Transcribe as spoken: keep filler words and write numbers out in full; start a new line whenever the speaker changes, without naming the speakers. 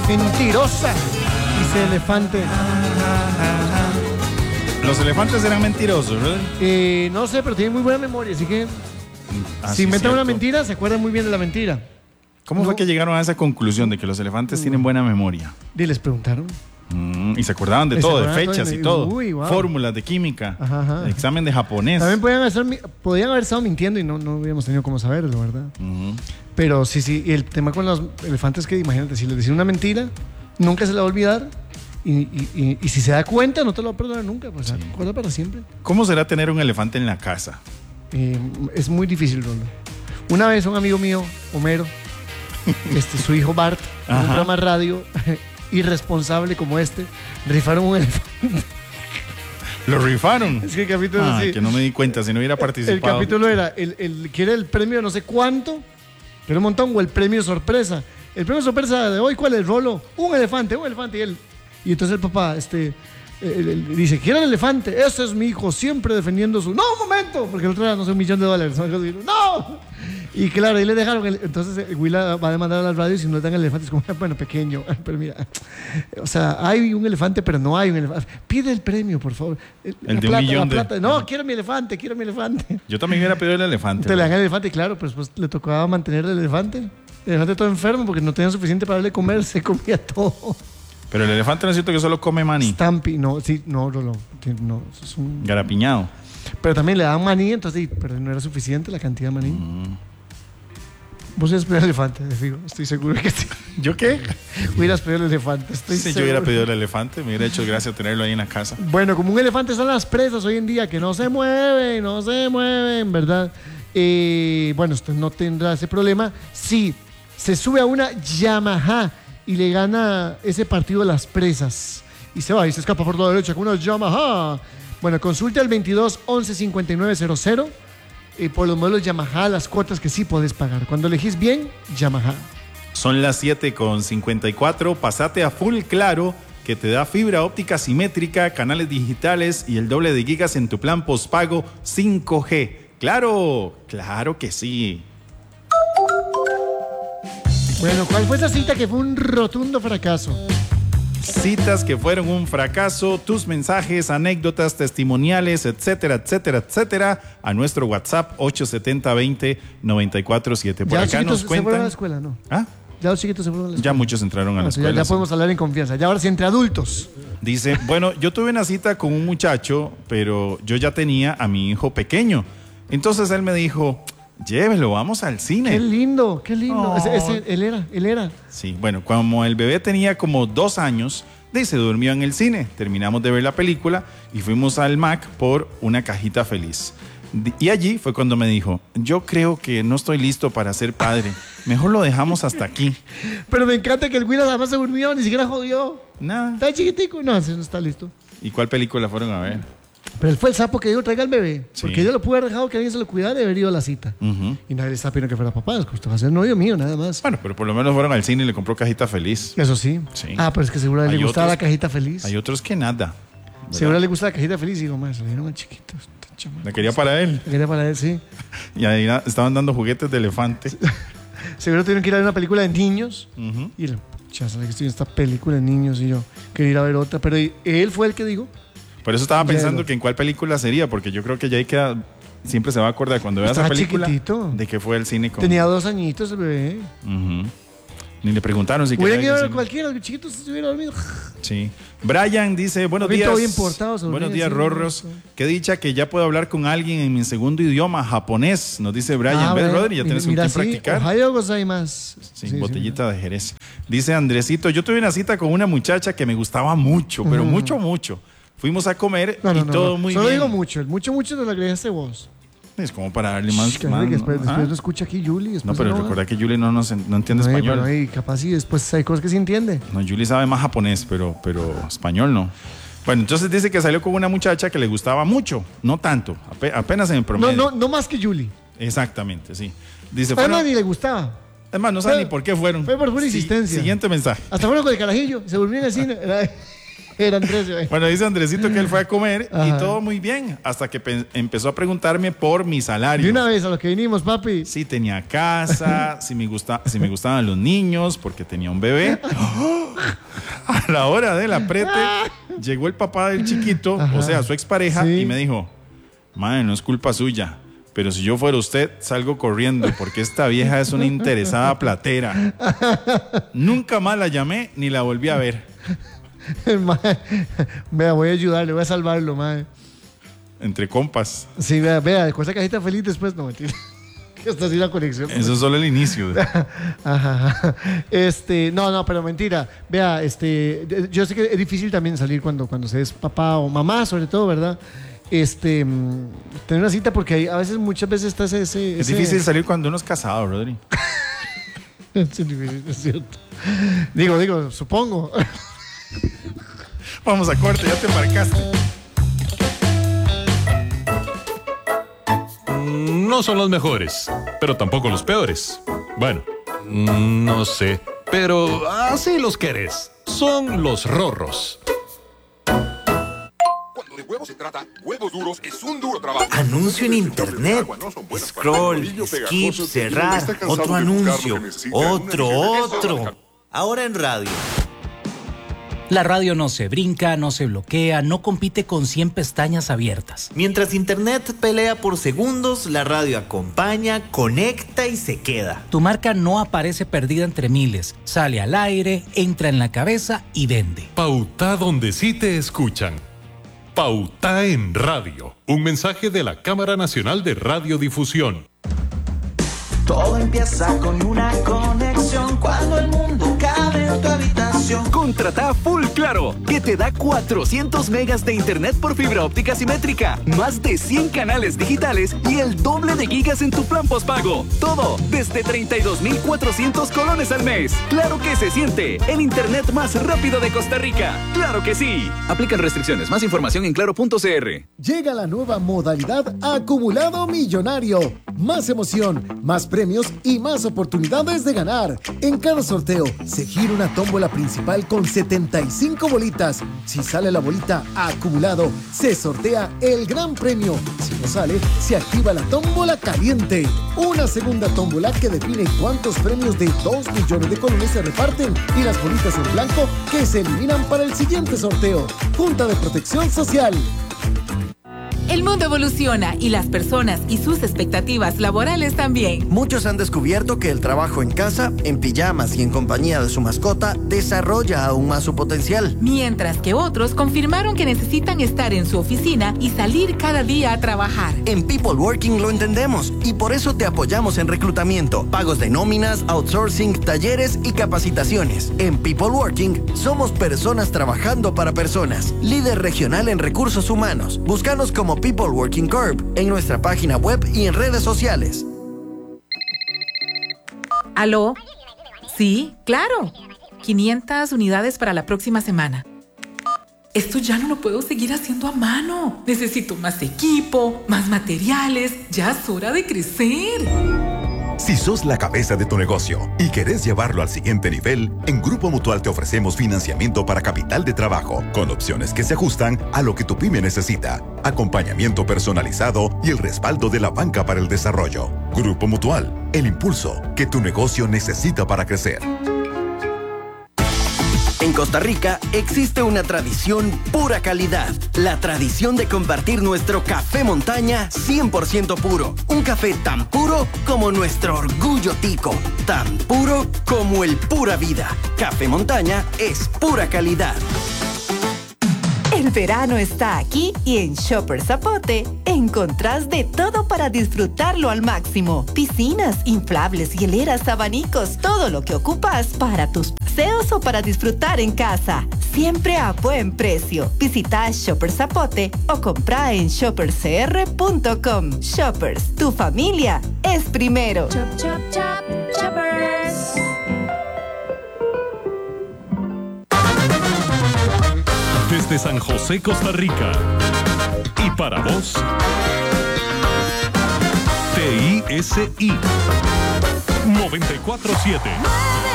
Mentirosa, dice Elefante.
Los elefantes eran mentirosos, ¿verdad?
Eh, no sé, pero tienen muy buena memoria, así que
Ah,
si
sí,
inventan
cierto.
una mentira, se acuerdan muy bien de la mentira.
¿Cómo
No.
fue que llegaron a esa conclusión de que los elefantes tienen buena memoria?
Y les preguntaron.
Mm, y se acordaban de
Y se
todo, de
acordaban
fechas
todo,
y
y-
todo.
uy, wow.
Fórmulas de química,
Ajá, ajá.
examen de japonés.
También podían, hacer, podían haber estado mintiendo y no, no hubiéramos tenido cómo saberlo, ¿verdad?
Ujú.
Pero sí, sí, y el tema con los elefantes es que, imagínate, si les dicen una mentira, nunca se la va a olvidar. Y, y, y, y si se da cuenta, no te lo va a perdonar nunca, pues se acuerda para siempre.
¿Cómo será tener un elefante en la casa?
Eh, es muy difícil, Rolo. Una vez un amigo mío, Homero, este, su hijo Bart, en un
Ajá.
programa de radio irresponsable como este, rifaron un elefante.
¿Lo rifaron?
Es que el capítulo
Ay,
sí.
que no me di cuenta, si no hubiera
El
participado.
capítulo era, el, el, quiere el premio de no sé cuánto, pero un montón, o el premio sorpresa. El premio sorpresa de hoy, ¿cuál es, Rolo? Un elefante, un elefante. Y, él, y entonces el papá este, el- el- dice, quiero el elefante, ese es mi hijo, siempre defendiendo su... No, un momento, porque el otro era, no sé, un millón de dólares. No. Y claro, ahí le dejaron, el- entonces el Willa va a demandar a las radios y si no le dan el elefante, es como, bueno, pequeño, pero mira, o sea, hay un elefante, pero no hay un elefante. Pide el premio, por favor.
El
La
de un
plata,
millón
la
de-
plata. No, quiero mi elefante, quiero mi elefante.
Yo también hubiera pedido el elefante.
Te le dan el elefante, claro, pero después le tocaba mantener el elefante. El elefante todo enfermo porque no tenía suficiente para darle de comer, se comía todo.
Pero el elefante no es cierto que solo come maní.
Stampy, no, sí, no, no, no, no, eso es un...
Garapiñado.
Pero también le daban maní, entonces, sí, pero no era suficiente la cantidad de maní.
Mm.
Vos hubieras pedido el elefante, te digo, estoy seguro que sí.
¿Yo qué?
Hubieras pedido el elefante, estoy
Si yo
seguro.
hubiera pedido el elefante, me hubiera hecho gracia tenerlo ahí en la casa.
Bueno, como un elefante son las presas hoy en día, que no se mueven, no se mueven, ¿verdad? Eh, bueno, usted no tendrá ese problema. Si se sube a una Yamaha y le gana ese partido de las presas y se va y se escapa por la derecha con una Yamaha. Bueno, consulte al veintidós once cincuenta y nueve cero cero eh, por los modelos Yamaha, las cuotas que sí podés pagar. Cuando elegís bien, Yamaha.
Son las siete con cincuenta y cuatro. Pasate a Full Claro, que te da fibra óptica simétrica, canales digitales y el doble de gigas en tu plan postpago cinco G. ¡Claro! ¡Claro que sí!
Bueno, ¿cuál fue esa cita que fue un rotundo fracaso?
Citas que fueron un fracaso, tus mensajes, anécdotas, testimoniales, etcétera, etcétera, etcétera, a nuestro WhatsApp ocho siete cero, dos cero, nueve cuatro siete. Por
Ya los
acá
chiquitos
nos
se fueron a la
cuentan...
escuela, ¿no?
¿Ah?
Ya los chiquitos se fueron a la escuela.
Ya muchos entraron a la
Ah, sí, ya,
escuela.
ya
sí.
podemos hablar en confianza. Ya ahora sí entre adultos.
Dice, bueno, yo tuve una cita con un muchacho, pero yo ya tenía a mi hijo pequeño. Entonces él me dijo, llévelo, vamos al
Qué
cine.
lindo, qué lindo.
Oh.
Ese, ese- él era, él era.
Sí, bueno, como el bebé tenía como dos años, de se durmió en el cine. Terminamos de ver la película y fuimos al Mac por una cajita feliz. Di- Y allí fue cuando me dijo, yo creo que no estoy listo para ser padre. Mejor lo dejamos hasta aquí.
Pero me encanta que el Willas además se durmió, ni siquiera jodió.
Nada.
Está chiquitico. No, ese no está listo.
¿Y cuál película fueron a ver?
Pero él fue el sapo que dijo, traiga al bebé.
Sí.
Porque yo lo pude haber dejado que alguien se lo cuidara y haber ido a la cita.
Ujú.
Y nadie le estaba pidiendo que fuera papá. Es que usted va a ser novio mío, nada más.
Bueno, pero por lo menos fueron al cine y le compró cajita feliz.
Eso sí.
Sí.
Ah, pero es que seguro a él
Hay
le gustaba
otros-
la cajita feliz.
Hay otros que nada.
Seguro le gusta la cajita feliz. Y digo, más, se le dieron al chiquito. este chamaco.
La quería para él.
La quería para él, sí.
Y ahí na- estaban dando juguetes de elefante.
Seguro tuvieron que ir a ver una película de niños.
Ujú.
Y él, ya sabes que estoy en esta película de niños y yo quería ir a ver otra. Pero él fue el que dijo.
Por eso estaba
Ya
pensando
lo-
que en cuál película sería, porque yo creo que ya hay que siempre se va a acordar cuando vea esa
Estaba
película
chiquitito.
de que fue el cine con.
Tenía dos añitos el bebé.
Ujú. Ni le preguntaron si
Hubieran
quería
ido a
ir
ver
al cine.
cualquiera, el chiquito se hubiera dormido.
Sí. Brian dice, buenos
Bien,
días.
todo bien portado, se
buenos
dormía
días,
así,
Rorros.
¿no?
Qué dicha que ya puedo hablar con alguien en mi segundo idioma, japonés, nos dice Brian.
Ah,
¿Ves,
bueno,
Rodri? Ya
mira,
tienes un
mira,
que
sí,
practicar.
Ohio gozaimasu.
Sí,
Sí,
botellita de Jerez. Dice Andresito, yo tuve una cita con una muchacha que me gustaba mucho, pero
Ujú.
mucho, mucho. Fuimos a comer
No, no,
y
no,
todo
no.
muy
Solo
bien.
digo mucho, el mucho, mucho te lo agregaste vos.
Es como para darle más...
Shh, que
más-
después,
¿ah?
después lo escucha aquí Julie.
No, pero recuerda que Julie no, nos, no entiende
no,
español.
Pero, hey, capaz sí, después hay cosas que sí entiende.
No, Julie sabe más japonés, pero, pero español no. Bueno, entonces dice que salió con una muchacha que le gustaba mucho, no tanto, ape- apenas en el
No,
promedio.
no, no más que Julie.
Exactamente, sí. Dice,
Además
fueron-
ni le gustaba.
además no sabe
fue-
ni por qué fueron.
fue por pura
Sí,
insistencia.
Siguiente mensaje.
Hasta fueron con el carajillo, se durmió en el cine. Era Andrés. Güey.
Bueno, dice Andresito que él fue a comer
Ajá.
y todo muy bien, hasta que pe- empezó a preguntarme por mi salario.
De una vez a lo que vinimos, papi.
Si tenía casa, si me, gusta, si me gustaban los niños, porque tenía un bebé. A la hora del aprete, llegó el papá del chiquito,
Ajá.
o sea, su expareja,
Sí.
y me dijo, madre, no es culpa suya, pero si yo fuera usted, salgo corriendo, porque esta vieja es una interesada platera. Nunca más la llamé ni la volví a ver.
Mae, vea, voy a ayudarle, voy a salvarlo, mae.
Entre compas.
Sí, vea, vea, con esa cajita feliz después, no, mentira. Esta sí la conexión.
Eso es solo el inicio.
Ajá, ajá. Este, no, no, pero mentira. Vea, este, yo sé que es difícil también salir cuando, cuando se es papá o mamá, sobre todo, ¿verdad? Este, mm, tener una cita porque hay, a veces, muchas veces está ese... ese
Es
ese-
difícil salir cuando uno es casado, Rodri.
es difícil, es cierto. Digo, digo, supongo.
Vamos a corte, ya te embarcaste.
No son los mejores, pero tampoco los peores. Bueno, no sé, pero así los querés. Son los rorros.
Cuando de huevos se trata, Huevos Duros es un duro trabajo.
Anuncio en internet. Scroll, skip, cerrar. Otro anuncio. Otro, otro. Ahora en radio.
La radio no se brinca, no se bloquea, no compite con cien pestañas abiertas.
Mientras internet pelea por segundos, la radio acompaña, conecta y se queda.
Tu marca no aparece perdida entre miles, sale al aire, entra en la cabeza y vende.
Pauta donde sí te escuchan. Pauta en radio. Un mensaje de la Cámara Nacional de Radiodifusión.
Todo empieza con una conexión cuando el mundo cabe en tu habitación.
Contrata Full Claro, que te da cuatrocientos megas de internet por fibra óptica simétrica, más de cien canales digitales y el doble de gigas en tu plan postpago. Todo desde treinta y dos mil cuatrocientos colones al mes. Claro que se siente, el internet más rápido de Costa Rica. ¡Claro que sí! Aplican restricciones. Más información en claro punto c r.
Llega la nueva modalidad Acumulado Millonario. Más emoción, más premios y más oportunidades de ganar. En cada sorteo se gira una tómbola principal con setenta y cinco bolitas. Si sale la bolita acumulado, se sortea el gran premio. Si no sale, se activa la tómbola caliente. Una segunda tómbola que define cuántos premios de dos millones de colones se reparten y las bolitas en blanco que se eliminan para el siguiente sorteo. Junta de Protección Social.
El mundo evoluciona y las personas y sus expectativas laborales también.
Muchos han descubierto que el trabajo en casa, en pijamas y en compañía de su mascota desarrolla aún más su potencial.
Mientras que otros confirmaron que necesitan estar en su oficina y salir cada día a trabajar.
En People Working lo entendemos y por eso te apoyamos en reclutamiento, pagos de nóminas, outsourcing, talleres y capacitaciones. En People Working somos personas trabajando para personas. Líder regional en recursos humanos. Búscanos como People Working Corp en nuestra página web y en redes sociales.
¿Aló? Sí, claro. quinientas unidades para la próxima semana. Esto ya no lo puedo seguir haciendo a mano. Necesito más equipo, más materiales. Ya es hora de crecer.
Si sos la cabeza de tu negocio y querés llevarlo al siguiente nivel, en Grupo Mutual te ofrecemos financiamiento para capital de trabajo, con opciones que se ajustan a lo que tu pyme necesita, acompañamiento personalizado y el respaldo de la banca para el desarrollo. Grupo Mutual, el impulso que tu negocio necesita para crecer.
En Costa Rica existe una tradición pura calidad. La tradición de compartir nuestro café montaña cien por ciento puro. Un café tan puro como nuestro orgullo tico. Tan puro como el pura vida. Café montaña es pura calidad.
El verano está aquí y en Shopper Zapote encontrás de todo para disfrutarlo al máximo. Piscinas, inflables, hieleras, abanicos, todo lo que ocupas para tus paseos o para disfrutar en casa. Siempre a buen precio. Visita Shopper Zapote o compra en shopper c r punto com. Shoppers, tu familia es primero.
Chop, chop, chop, Shoppers.
Desde San José, Costa Rica. Y para vos, T I S I noventa y cuatro siete.